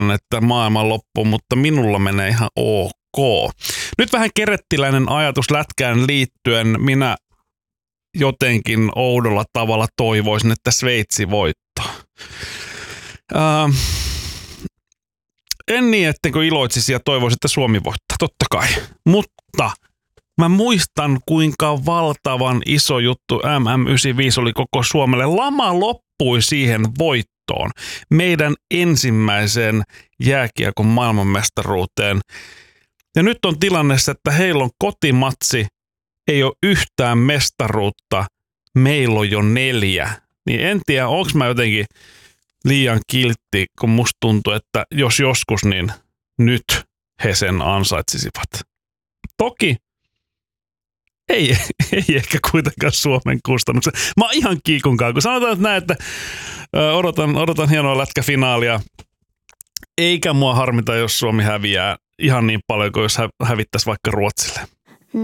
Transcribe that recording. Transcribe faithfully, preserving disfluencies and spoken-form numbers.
että maailman loppu, mutta minulla menee ihan ok. Nyt vähän kerettiläinen ajatus lätkään liittyen. Minä jotenkin oudolla tavalla toivoisin, että Sveitsi voittaa. Uh, en niin, ettenkö iloitsisi ja toivoisin, että Suomi voittaa, totta kai. Mutta mä muistan, kuinka valtavan iso juttu M M yhdeksänkymmentäviisi oli koko Suomelle. Lama loppui siihen voittoon, meidän ensimmäiseen jääkiekon maailmanmestaruuteen. Ja nyt on tilanne, että heillä on kotimatsi, ei ole yhtään mestaruutta, meillä on jo neljä. Niin en tiedä, onko mä jotenkin liian kiltti, kun musta tuntuu, että jos joskus, niin nyt he sen ansaitsisivat. Toki ei, ei ehkä kuitenkaan Suomen kustannuksen. Mä oon ihan kiikunkaan, kun sanotaan että näin, että odotan, odotan hienoa lätkäfinaalia. Eikä mua harmita, jos Suomi häviää ihan niin paljon kuin jos hävittäisi vaikka Ruotsille.